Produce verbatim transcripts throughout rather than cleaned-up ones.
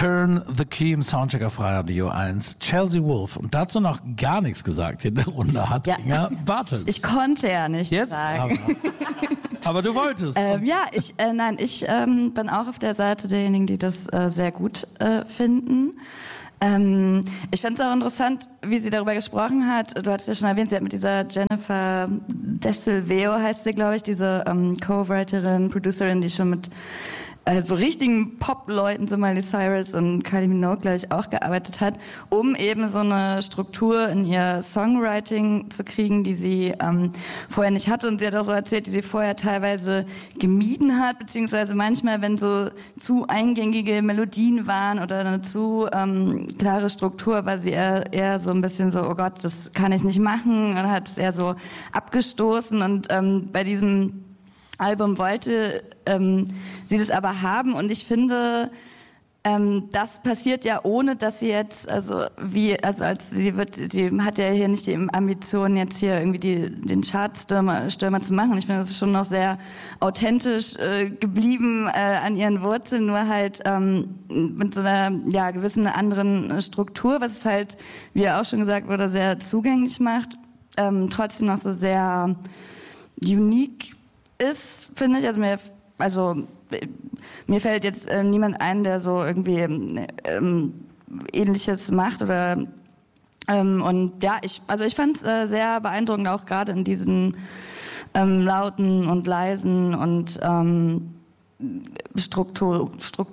Turn the Key im Soundcheck auf Radio eins. Chelsea Wolfe. Und dazu noch gar nichts gesagt in der Runde hat ja. Inga Bartels. Ich konnte ja nicht Jetzt sagen. Aber, aber du wolltest. Ähm, ja, ich, äh, nein, ich ähm, bin auch auf der Seite derjenigen, die das äh, sehr gut äh, finden. Ähm, ich fand es auch interessant, wie sie darüber gesprochen hat. Du hattest ja schon erwähnt, sie hat mit dieser Jennifer Dessilveo, heißt sie, glaube ich, diese ähm, Co-Writerin, Producerin, die schon mit äh, so richtigen Pop-Leuten, so Miley Cyrus und Kylie Minogue, glaube ich, auch gearbeitet hat, um eben so eine Struktur in ihr Songwriting zu kriegen, die sie ähm, vorher nicht hatte. Und sie hat auch so erzählt, die sie vorher teilweise gemieden hat, beziehungsweise manchmal, wenn so zu eingängige Melodien waren oder eine zu ähm, klare Struktur, war sie eher, eher so ein bisschen so, oh Gott, das kann ich nicht machen, und hat es eher so abgestoßen. Und ähm, bei diesem Album wollte ähm, sie das aber haben, und ich finde, ähm, das passiert ja ohne, dass sie jetzt, also wie, also als sie wird, die hat ja hier nicht die Ambition, jetzt hier irgendwie die, den Chartstürmer Stürmer zu machen. Ich finde, das ist schon noch sehr authentisch äh, geblieben äh, an ihren Wurzeln, nur halt ähm, mit so einer ja, gewissen anderen Struktur, was es halt, wie ja auch schon gesagt wurde, sehr zugänglich macht, ähm, trotzdem noch so sehr unique ist, finde ich. Also mir, also mir fällt jetzt äh, niemand ein, der so irgendwie ähm, Ähnliches macht oder ähm, und ja, ich, also ich fand es äh, sehr beeindruckend, auch gerade in diesen ähm, lauten und leisen und ähm, Struktur,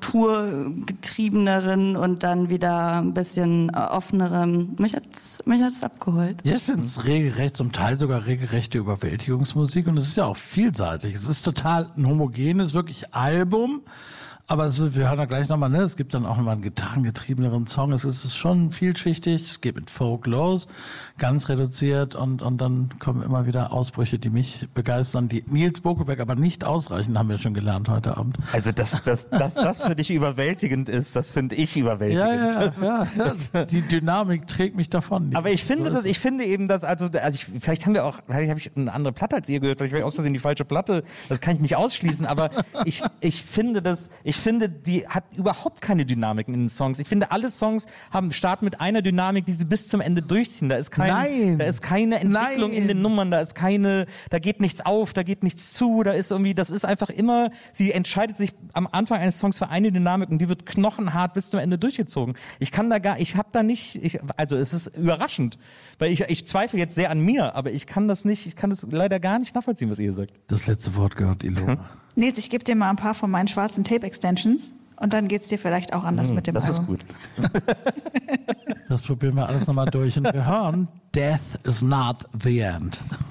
strukturgetriebeneren und dann wieder ein bisschen offeneren. Mich hat's, mich hat's abgeholt. Ja, ich finde es regelrecht, zum Teil sogar regelrechte Überwältigungsmusik, und es ist ja auch vielseitig. Es ist total ein homogenes, wirklich Album. Aber es, wir hören da gleich nochmal, ne? Es gibt dann auch nochmal einen gitarrengetriebeneren Song. Es ist schon vielschichtig. Es geht mit Folk los, ganz reduziert, und, und dann kommen immer wieder Ausbrüche, die mich begeistern, die Nils Bokelberg aber nicht ausreichen, haben wir schon gelernt heute Abend. Also, dass, dass, dass das für dich überwältigend ist, das finde ich überwältigend. Ja, ja, ja, ja. Die Dynamik trägt mich davon. Aber ich finde so das, ich finde eben, dass, also, also ich, vielleicht haben wir auch, vielleicht habe ich eine andere Platte als ihr gehört, vielleicht habe ich aus Versehen die falsche Platte, das kann ich nicht ausschließen, aber ich, ich finde das, ich finde, die hat überhaupt keine Dynamiken in den Songs. Ich finde, alle Songs haben starten mit einer Dynamik, die sie bis zum Ende durchziehen. Da ist kein, Nein. da ist keine Entwicklung Nein. in den Nummern, da ist keine, da geht nichts auf, da geht nichts zu, da ist irgendwie, das ist einfach immer, sie entscheidet sich am Anfang eines Songs für eine Dynamik, und die wird knochenhart bis zum Ende durchgezogen. Ich kann da gar, ich habe da nicht, ich, also es ist überraschend, weil ich, ich zweifle jetzt sehr an mir, aber ich kann das nicht, ich kann das leider gar nicht nachvollziehen, was ihr sagt. Das letzte Wort gehört Ilona. Nils, ich gebe dir mal ein paar von meinen schwarzen Tape-Extensions, und dann geht's dir vielleicht auch anders mmh, mit dem das Album. Das ist gut. Das probieren wir alles nochmal durch, und wir hören Death is not the end.